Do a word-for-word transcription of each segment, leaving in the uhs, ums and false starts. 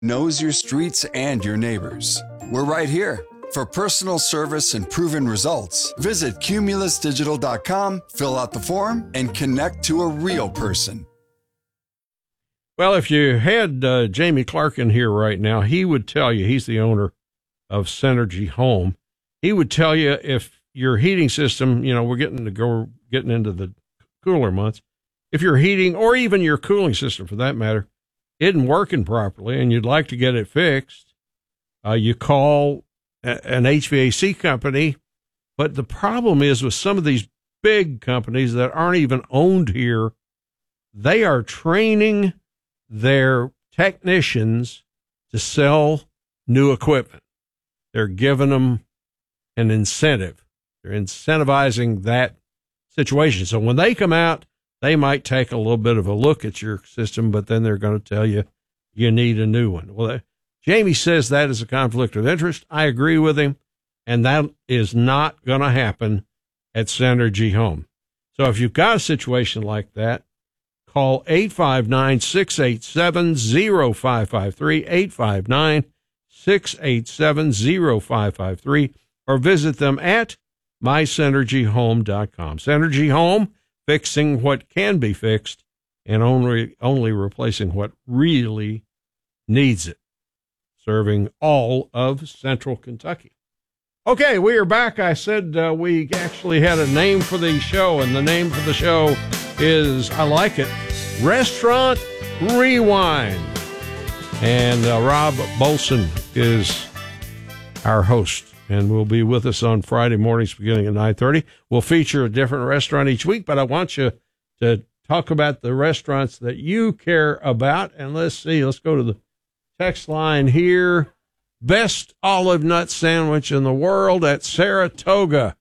knows your streets and your neighbors. We're right here. For personal service and proven results, visit Cumulus Digital dot com, fill out the form, and connect to a real person. Well, if you had uh, Jamie Clark in here right now, he would tell you, he's the owner of Synergy Home. He would tell you if your heating system, you know, we're getting to go, getting into the cooler months. If your heating or even your cooling system for that matter isn't working properly and you'd like to get it fixed, uh, you call a, an H V A C company. But the problem is with some of these big companies that aren't even owned here, they are training their technicians to sell new equipment. They're giving them an incentive. They're incentivizing that situation. So when they come out, they might take a little bit of a look at your system, but then they're going to tell you you need a new one. Well, Jamie says that is a conflict of interest. I agree with him, and that is not going to happen at Synergy Home. So if you've got a situation like that, call eight five nine, six eight seven, zero five five three, eight five nine, six eight seven, zero five five three, or visit them at my synergy home dot com. Synergy Home, fixing what can be fixed and only only replacing what really needs it, serving all of Central Kentucky. Okay, we are back. I said uh, we actually had a name for the show, and the name for the show is, I like it, Restaurant Rewind. And uh, Rob Bolson is our host, and will be with us on Friday mornings beginning at nine thirty. We'll feature a different restaurant each week, but I want you to talk about the restaurants that you care about. And let's see, let's go to the text line here. Best olive nut sandwich in the world at Saratoga.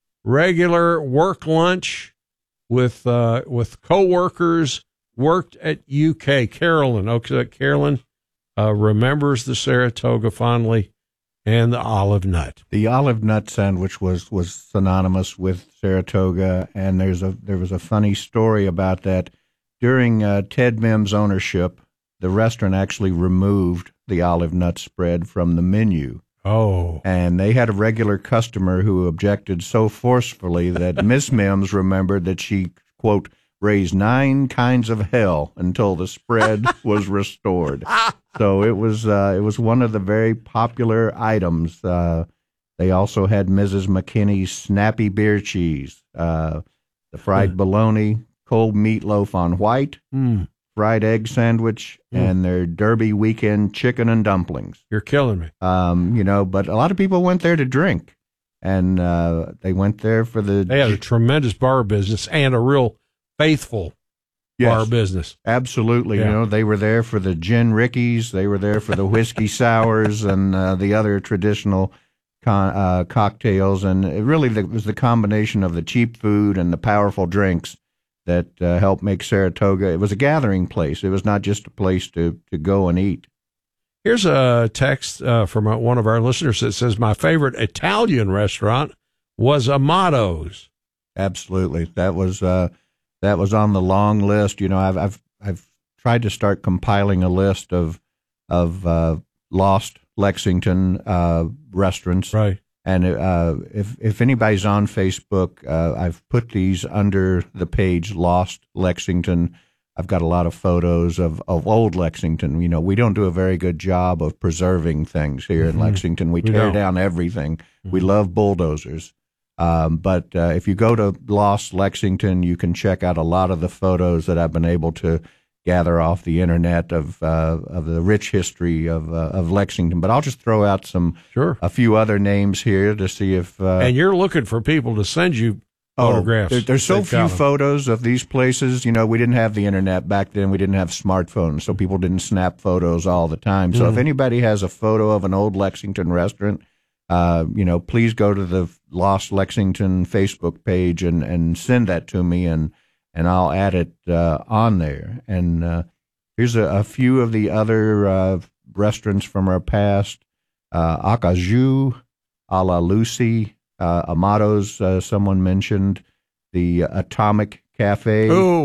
Regular work lunch with uh, with coworkers, worked at U K. Carolyn, okay, Carolyn uh, remembers the Saratoga fondly and the olive nut. The olive nut sandwich was, was synonymous with Saratoga, and there's a there was a funny story about that. During uh, Ted Mims' ownership, the restaurant actually removed the olive nut spread from the menu. Oh. And they had a regular customer who objected so forcefully that Miss Mims remembered that she, quote, raised nine kinds of hell until the spread was restored. So it was uh, it was one of the very popular items. Uh, they also had Missus McKinney's snappy beer cheese, uh, the fried mm. bologna, cold meatloaf on white, mm. fried egg sandwich, mm. and their Derby weekend chicken and dumplings. You're killing me. Um, you know, but a lot of people went there to drink, and uh, they went there for the... They had a tremendous bar business and a real faithful yes, bar business. Absolutely. Yeah. You know, they were there for the gin rickeys, they were there for the whiskey sours and uh, the other traditional con- uh, cocktails, and it really the, it was the combination of the cheap food and the powerful drinks that uh, helped make Saratoga. It was a gathering place. It was not just a place to, to go and eat. Here's a text uh, from one of our listeners that says, my favorite Italian restaurant was Amato's. Absolutely. That was uh, that was on the long list. You know, I've I've I've tried to start compiling a list of of uh, lost Lexington uh, restaurants. Right. And uh, if if anybody's on Facebook, uh, I've put these under the page Lost Lexington. I've got a lot of photos of, of old Lexington. You know, we don't do a very good job of preserving things here mm-hmm. in Lexington. We, we tear don't. down everything. Mm-hmm. We love bulldozers. Um, but uh, if you go to Lost Lexington, you can check out a lot of the photos that I've been able to gather off the internet of uh, of the rich history of uh, of Lexington. But I'll just throw out some sure. a few other names here to see if uh, and you're looking for people to send you photographs. Oh, there, there's so few photos of these places. You know, we didn't have the internet back then. We didn't have smartphones, so people didn't snap photos all the time. So mm. if anybody has a photo of an old Lexington restaurant, uh, you know, please go to the Lost Lexington Facebook page and, and send that to me, and and I'll add it uh, on there. And uh, here's a, a few of the other uh, restaurants from our past. Uh, Acajou, A La Lucy, uh, Amato's, uh, someone mentioned, the Atomic Cafe. Oh,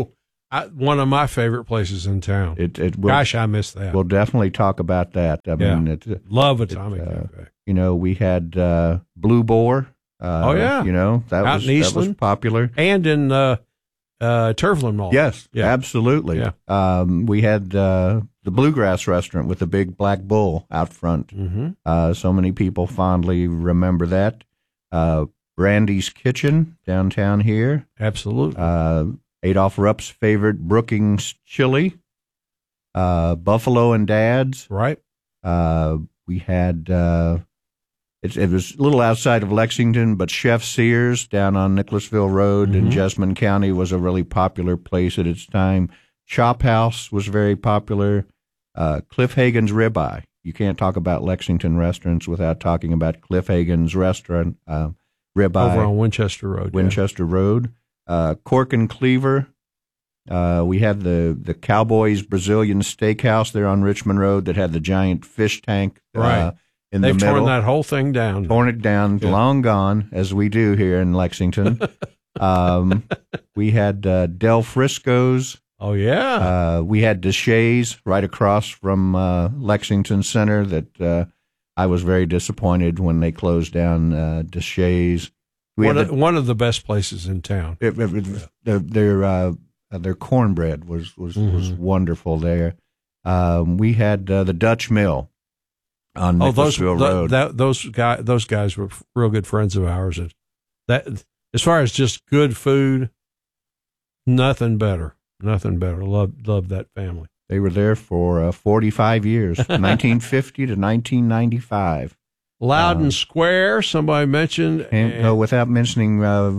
I, one of my favorite places in town. It, it will, Gosh, I miss that. We'll definitely talk about that. I Yeah. mean, it, Love Atomic uh, Cafe. you know, we had uh, Blue Boar. Uh, Oh, yeah. You know, that Out was, in that was Eastland. popular. And in uh, uh, Turflin Mall. Yes, Yeah. absolutely. Yeah. Um, we had uh, the Bluegrass Restaurant with the big black bull out front. Mm-hmm. Uh, so many people fondly remember that. Uh, Brandy's Kitchen downtown here. Absolutely. Uh, Adolph Rupp's favorite Brookings Chili. Uh, Buffalo and Dad's. right. Uh, we had, uh, it, it was a little outside of Lexington, but Chef Sears down on Nicholasville Road Mhm. in Jessamine County was a really popular place at its time. Chop House was very popular. Uh, Cliff Hagen's Ribeye. You can't talk about Lexington restaurants without talking about Cliff Hagen's restaurant, uh, Ribeye. Over on Winchester Road. yeah. Winchester Road. Uh, Cork and Cleaver. Uh, we had the, the Cowboys Brazilian Steakhouse there on Richmond Road that had the giant fish tank uh, Right. in They've the middle. torn that whole thing down. Torn it down, Yeah. long gone, as we do here in Lexington. um, we had uh, Del Frisco's. Oh, yeah. Uh, we had Deshays right across from uh, Lexington Center that uh, I was very disappointed when they closed down uh, Deshays. We one, had of, the- one of the best places in town. it, it, it- their their, uh, their cornbread was was, was Mhm. wonderful there. Um, we had uh, the Dutch Mill on Oh, those Nicholasville th- Road. that, those guys those guys were f- real good friends of ours. And that as far as just good food, nothing better. Nothing better. Love love that family. They were there for uh, forty-five years, nineteen fifty to nineteen ninety-five. Loudon Um, Square, somebody mentioned. And, And, uh, without mentioning, uh,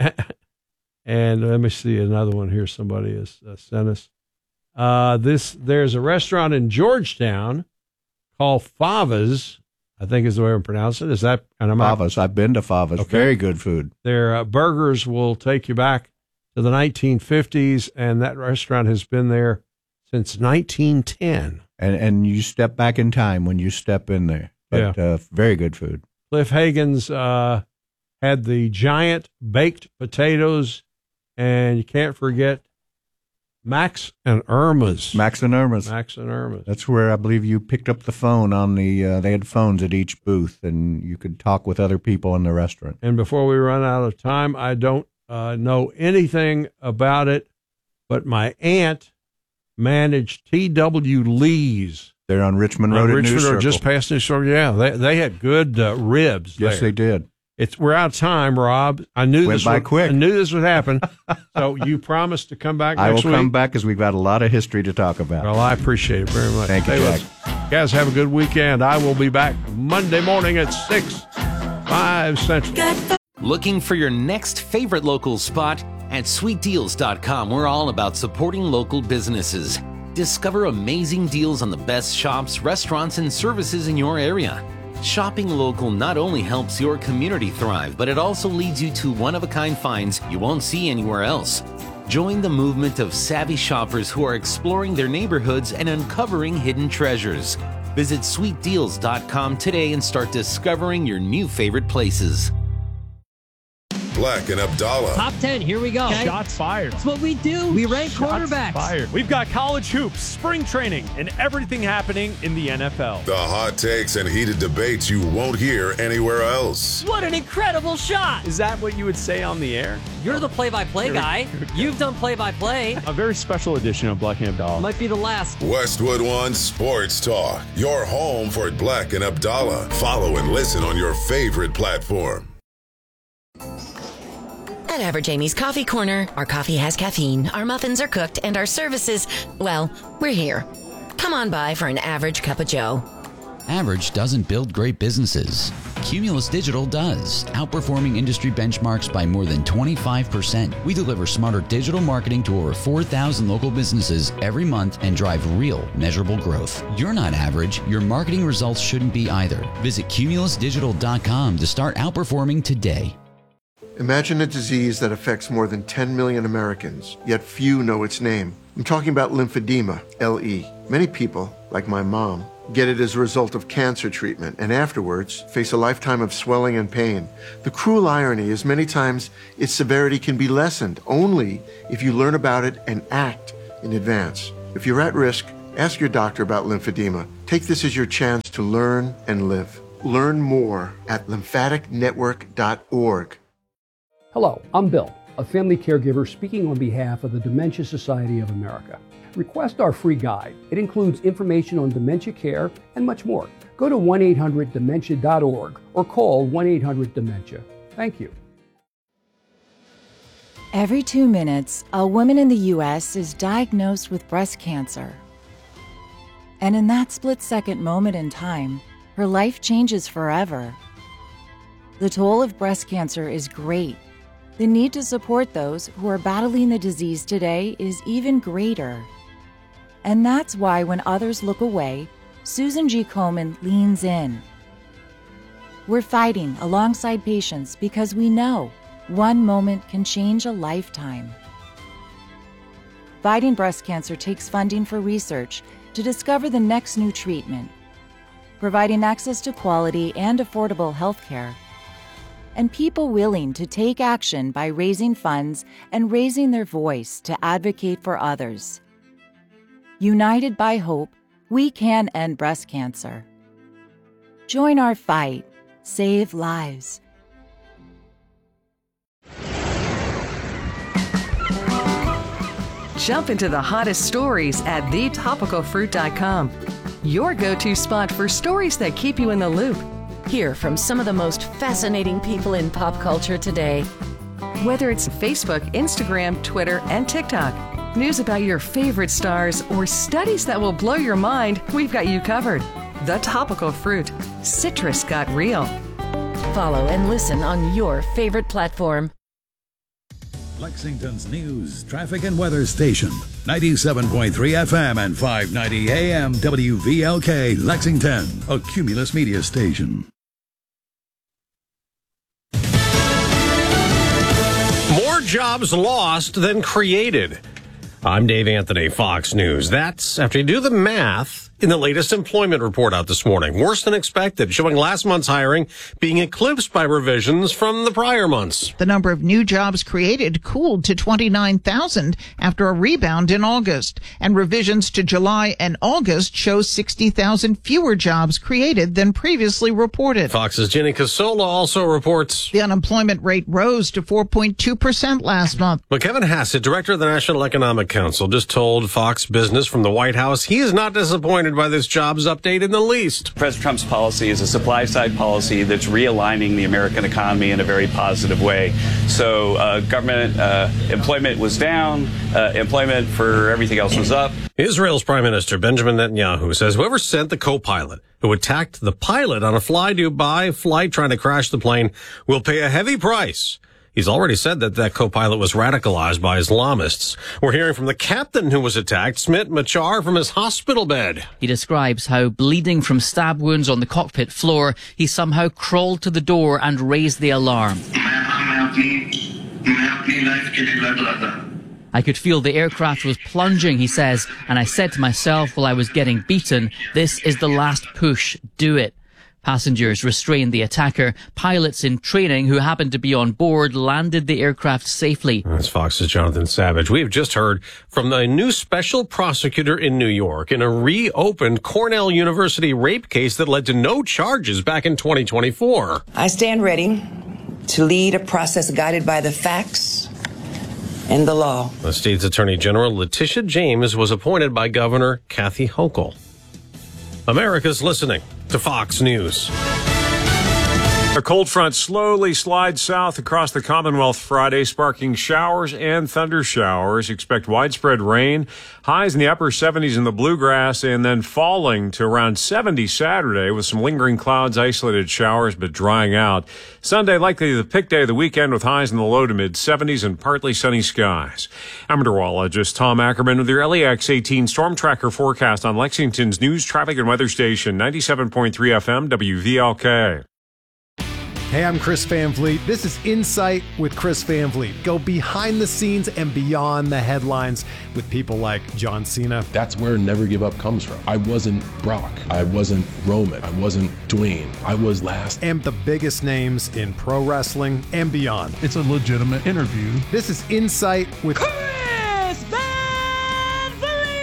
and let me see another one here. Somebody has uh, sent us. Uh, this there's a restaurant in Georgetown called Fava's. I think is the way I'm pronouncing it. Is that and I'm not- Favas. I've been to Favas. Okay. Very good food. Their uh, burgers will take you back to the nineteen fifties, and that restaurant has been there since nineteen ten. And and you step back in time when you step in there. But uh, very good food. Cliff Hagen's uh, had the giant baked potatoes, and you can't forget Max and Irma's. Max and Irma's. Max and Irma's. That's where I believe you picked up the phone on the. Uh, they had phones at each booth, and you could talk with other people in the restaurant. And before we run out of time, I don't uh, know anything about it, but my aunt managed T W Lee's. They're on Richmond Road on at Richmond New Road, Circle. just past New Circle. Yeah, they they had good uh, ribs. Yes, there. they did. It's we're out of time, Rob. I knew Went this by would, quick. I knew this would happen. So you promised to come back I will next week. come back because we've got a lot of history to talk about. Well, I appreciate it very much. Thank you, Hey, Jack. listen, guys, have a good weekend. I will be back Monday morning at six, five Central. Looking for your next favorite local spot? At sweet deals dot com, we're all about supporting local businesses. Discover amazing deals on the best shops, restaurants, and services in your area. Shopping local not only helps your community thrive, but it also leads you to one-of-a-kind finds you won't see anywhere else. Join the movement of savvy shoppers who are exploring their neighborhoods and uncovering hidden treasures. Visit sweet deals dot com today and start discovering your new favorite places. Black and Abdallah. Top ten, here we go. Shots fired. That's what we do. We rank Shots quarterbacks. fired. We've got college hoops, spring training, and everything happening in the N F L. The hot takes and heated debates you won't hear anywhere else. What an incredible shot. Is that what you would say on the air? You're the play-by-play guy. You've done play-by-play. A very special edition of Black and Abdallah. Might be the last. Westwood One Sports Talk. Your home for Black and Abdallah. Follow and listen on your favorite platform. At Average Amy's Coffee Corner, our coffee has caffeine, our muffins are cooked, and our services, well, we're here. Come on by for an average cup of joe. Average doesn't build great businesses. Cumulus Digital does, outperforming industry benchmarks by more than twenty-five percent. We deliver smarter digital marketing to over four thousand local businesses every month and drive real, measurable growth. You're not average. Your marketing results shouldn't be either. Visit cumulus digital dot com to start outperforming today. Imagine a disease that affects more than ten million Americans, yet few know its name. I'm talking about lymphedema, L E. Many people, like my mom, get it as a result of cancer treatment and afterwards face a lifetime of swelling and pain. The cruel irony is many times its severity can be lessened only if you learn about it and act in advance. If you're at risk, ask your doctor about lymphedema. Take this as your chance to learn and live. Learn more at lymphatic network dot org. Hello, I'm Bill, a family caregiver speaking on behalf of the Dementia Society of America. Request our free guide. It includes information on dementia care and much more. Go to one eight hundred dementia dot org or call one eight hundred dementia. Thank you. Every two minutes, a woman in the U S is diagnosed with breast cancer. And in that split-second moment in time, her life changes forever. The toll of breast cancer is great. The need to support those who are battling the disease today is even greater. And that's why when others look away, Susan G. Komen leans in. We're fighting alongside patients because we know one moment can change a lifetime. Fighting breast cancer takes funding for research to discover the next new treatment, providing access to quality and affordable health care, and people willing to take action by raising funds and raising their voice to advocate for others. United by hope, we can end breast cancer. Join our fight. Save lives. Jump into the hottest stories at the topical fruit dot com. Your go-to spot for stories that keep you in the loop. Hear from some of the most fascinating people in pop culture today. Whether it's Facebook, Instagram, Twitter, and TikTok, news about your favorite stars, or studies that will blow your mind, we've got you covered. The Topical Fruit. Citrus got real. Follow and listen on your favorite platform. Lexington's news, traffic, and weather station. ninety-seven point three F M and five ninety A M W V L K, Lexington, a Cumulus media station. More jobs lost than created. I'm Dave Anthony, Fox News. That's after you do the math in the latest employment report out this morning. Worse than expected, showing last month's hiring being eclipsed by revisions from the prior months. The number of new jobs created cooled to twenty-nine thousand after a rebound in August. And revisions to July and August show sixty thousand fewer jobs created than previously reported. Fox's Jenny Casola also reports the unemployment rate rose to four point two percent last month. But Kevin Hassett, director of the National Economic Council, just told Fox Business from the White House he is not disappointed by this jobs update in the least. President Trump's policy is a supply-side policy that's realigning the American economy in a very positive way. So uh, government uh, employment was down, uh, employment for everything else was up. Israel's Prime Minister Benjamin Netanyahu says whoever sent the co-pilot who attacked the pilot on a fly-Dubai flight trying to crash the plane will pay a heavy price. He's already said that that co-pilot was radicalized by Islamists. We're hearing from the captain who was attacked, Smit Machar, from his hospital bed. He describes how, bleeding from stab wounds on the cockpit floor, he somehow crawled to the door and raised the alarm. I could feel the aircraft was plunging, he says, and I said to myself while I was getting beaten, this is the last push, do it. Passengers restrained the attacker. Pilots in training who happened to be on board landed the aircraft safely. That's Fox's Jonathan Savage. We have just heard from the new special prosecutor in New York in a reopened Cornell University rape case that led to no charges back in twenty twenty-four. I stand ready to lead a process guided by the facts and the law. The state's Attorney General Letitia James was appointed by Governor Kathy Hochul. America's listening to Fox News. A cold front slowly slides south across the Commonwealth Friday, sparking showers and thunder showers. Expect widespread rain, highs in the upper seventies in the bluegrass, and then falling to around seventy Saturday with some lingering clouds, isolated showers, but drying out. Sunday, likely the pick day of the weekend with highs in the low to mid seventies and partly sunny skies. I'm meteorologist Tom Ackerman with your L E X eighteen Storm Tracker forecast on Lexington's news, traffic, and weather station, ninety-seven point three F M W V L K. Hey, I'm Chris Van Vliet. This is Insight with Chris Van Vliet. Go behind the scenes and beyond the headlines with people like John Cena. That's where Never Give Up comes from. I wasn't Brock. I wasn't Roman. I wasn't Dwayne. I was last. And the biggest names in pro wrestling and beyond. It's a legitimate interview. This is Insight with Chris Van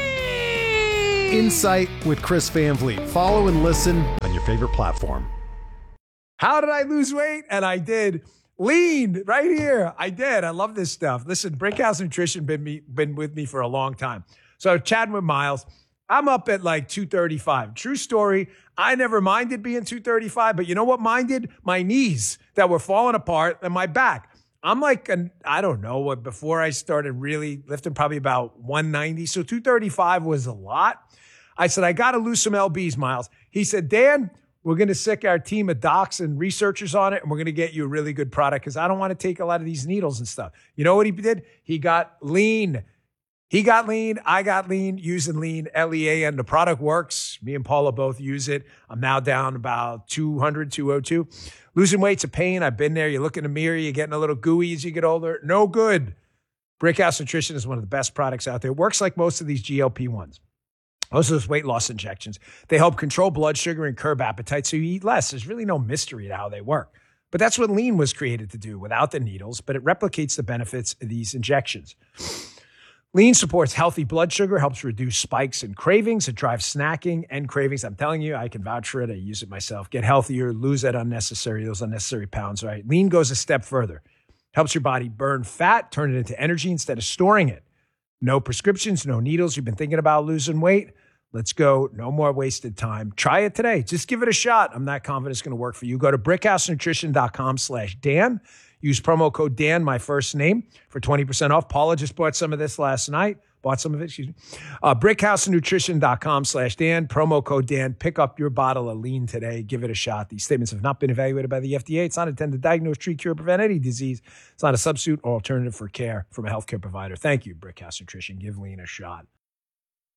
Vliet. Insight with Chris Van Vliet. Follow and listen on your favorite platform. How did I lose weight? And I did. Lean right here. I did. I love this stuff. Listen, Brickhouse Nutrition been me been with me for a long time. So chatting with Miles, I'm up at like two thirty-five. True story. I never minded being two thirty-five, but you know what minded? My knees that were falling apart and my back. I'm like, an, I don't know what, before I started really lifting, probably about one ninety. So two thirty-five was a lot. I said, I got to lose some L Bs, Miles. He said, Dan, we're going to sick our team of docs and researchers on it, and we're going to get you a really good product because I don't want to take a lot of these needles and stuff. You know what he did? He got lean. He got lean. I got lean using lean, L E A N. The product works. Me and Paula both use it. I'm now down about two hundred, two oh two. Losing weight's a pain. I've been there. You look in the mirror, you're getting a little gooey as you get older. No good. Brickhouse Nutrition is one of the best products out there. It works like most of these G L P ones. Most of those weight loss injections, they help control blood sugar and curb appetite so you eat less. There's really no mystery to how they work. But that's what lean was created to do without the needles, but it replicates the benefits of these injections. Lean supports healthy blood sugar, helps reduce spikes and cravings. It drives snacking and cravings. I'm telling you, I can vouch for it. I use it myself. Get healthier, lose that unnecessary, those unnecessary pounds, right? Lean goes a step further. Helps your body burn fat, turn it into energy instead of storing it. No prescriptions, no needles. You've been thinking about losing weight? Let's go. No more wasted time. Try it today. Just give it a shot. I'm not confident it's going to work for you. Go to brickhousenutrition.com slash Dan. Use promo code Dan, my first name, for twenty percent off. Paula just bought some of this last night. Bought some of it, excuse me. Uh, brickhousenutrition.com slash Dan. Promo code Dan. Pick up your bottle of lean today. Give it a shot. These statements have not been evaluated by the F D A. It's not intended to diagnose, treat, cure, prevent any disease. It's not a substitute or alternative for care from a healthcare provider. Thank you, Brickhouse Nutrition. Give lean a shot.